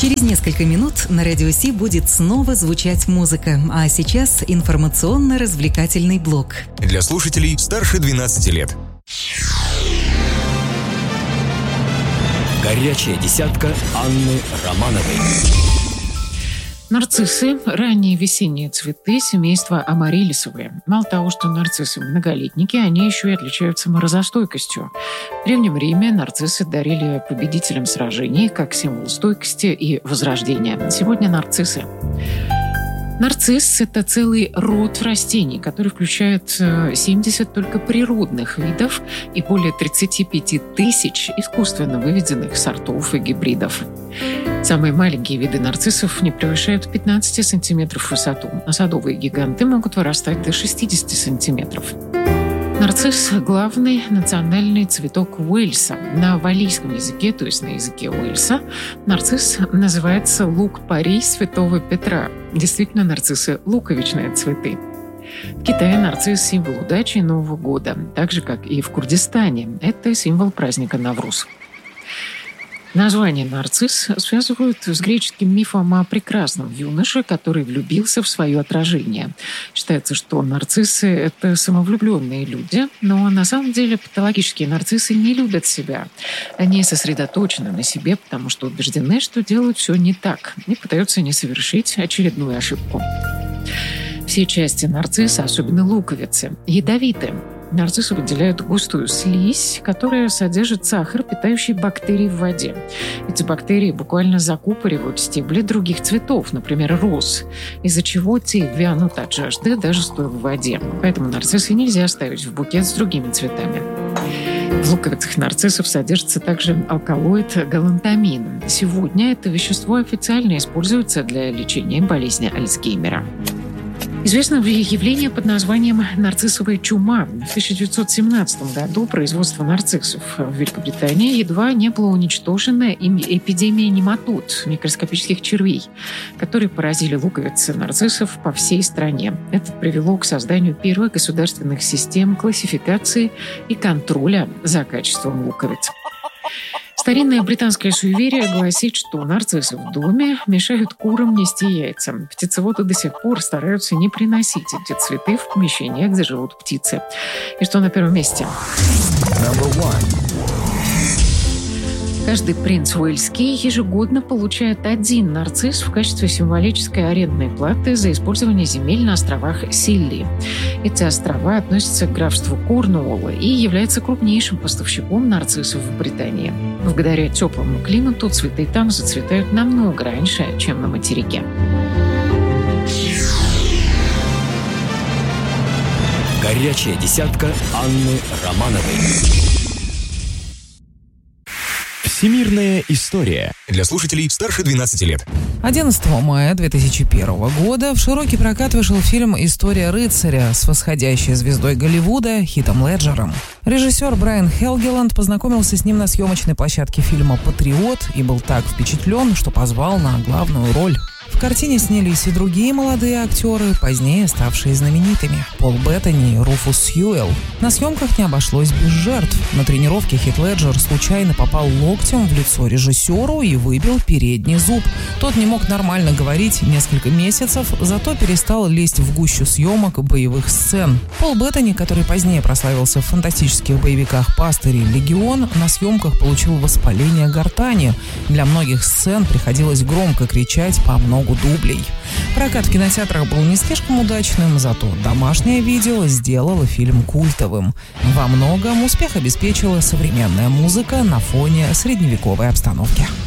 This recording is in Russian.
Через несколько минут на Радио Си будет снова звучать музыка, а сейчас информационно-развлекательный блок. Для слушателей старше 12 лет. Горячая десятка Анны Романовой. Нарциссы – ранние весенние цветы семейства амарилисовые. Мало того, что нарциссы многолетники, они еще и отличаются морозостойкостью. В Древнем Риме нарциссы дарили победителям сражений как символ стойкости и возрождения. Сегодня нарциссы. Нарцисс – это целый род растений, который включает 70 только природных видов и более 35 тысяч искусственно выведенных сортов и гибридов. Самые маленькие виды нарциссов не превышают 15 сантиметров в высоту, а садовые гиганты могут вырастать до 60 сантиметров. Нарцисс – главный национальный цветок Уэльса. На валлийском языке, то есть на языке Уэльса, нарцисс называется лук-порей Святого Петра. Действительно, нарциссы – луковичные цветы. В Китае нарцисс – символ удачи и Нового года, так же, как и в Курдистане. Это символ праздника Навруз. Название «нарцисс» связывают с греческим мифом о прекрасном юноше, который влюбился в свое отражение. Считается, что нарциссы – это самовлюбленные люди, но на самом деле патологические нарциссы не любят себя. Они сосредоточены на себе, потому что убеждены, что делают все не так, и пытаются не совершить очередную ошибку. Все части нарцисса, особенно луковицы, ядовиты. Нарциссы выделяют густую слизь, которая содержит сахар, питающий бактерии в воде. Эти бактерии буквально закупоривают стебли других цветов, например, роз, из-за чего те вянут от жажды, даже стоя в воде. Поэтому нарциссы нельзя ставить в букет с другими цветами. В луковицах нарциссов содержится также алкалоид галантамин. Сегодня это вещество официально используется для лечения болезни Альцгеймера. Известно явление под названием нарциссовая чума. В 1917 году производство нарциссов в Великобритании едва не было уничтожено эпидемией нематод, микроскопических червей, которые поразили луковицы нарциссов по всей стране. Это привело к созданию первых государственных систем классификации и контроля за качеством луковиц. Старинное британское суеверие гласит, что нарциссы в доме мешают курам нести яйца. Птицеводы до сих пор стараются не приносить эти цветы в помещение, где живут птицы. И что на первом месте? Каждый принц уэльский ежегодно получает один нарцисс в качестве символической арендной платы за использование земель на островах Силли. Эти острова относятся к графству Корнуолл и являются крупнейшим поставщиком нарциссов в Британии. Благодаря теплому климату цветы там зацветают намного раньше, чем на материке. Горячая десятка Анны Романовой. Всемирная история. Для слушателей старше 12 лет. 11 мая 2001 года в широкий прокат вышел фильм «История рыцаря» с восходящей звездой Голливуда Хитом Леджером. Режиссер Брайан Хелгеланд познакомился с ним на съемочной площадке фильма «Патриот» и был так впечатлен, что позвал на главную роль. В картине снялись и другие молодые актеры, позднее ставшие знаменитыми. Пол Беттани и Руфус Сьюэлл. На съемках не обошлось без жертв. На тренировке Хит Леджер случайно попал локтем в лицо режиссеру и выбил передний зуб. Тот не мог нормально говорить несколько месяцев, зато перестал лезть в гущу съемок боевых сцен. Пол Беттани, который позднее прославился в фантастических боевиках «Пастырь» и «Легион», на съемках получил воспаление гортани. Для многих сцен приходилось громко кричать по много дублей. Прокат в кинотеатрах был не слишком удачным, зато домашнее видео сделало фильм культовым. Во многом успех обеспечила современная музыка на фоне средневековой обстановки.